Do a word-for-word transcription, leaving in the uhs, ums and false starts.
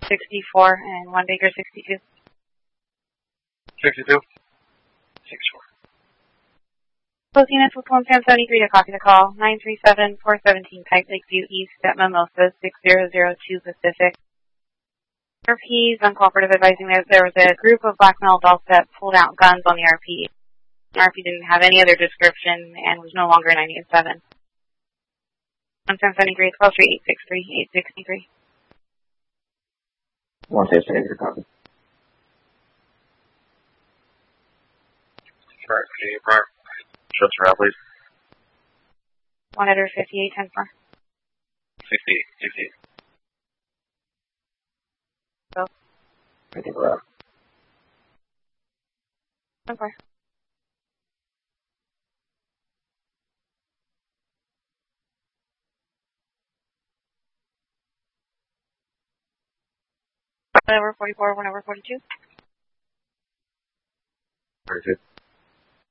sixty-four and one Baker sixty-two. sixty-two. sixty-four. Both units with one Sam seventy-three to copy the call. nine three seven, four one seven Pike Lakeview East at Mimosa, six zero zero two Pacific. R Ps uncooperative, advising that there was a group of black male adults that pulled out guns on the R P. The R P didn't have any other description and was no longer nine eight seven. one Sam seventy-three, twelve three eight six three, eight six three. one Sam seventy-three, copy. Right, okay, prior. Shots around, please. one fifty-eight, ten four. sixty-eight, sixty-eight. Go. I think we're out. ten four. one over forty-four, one over forty-two. Very good.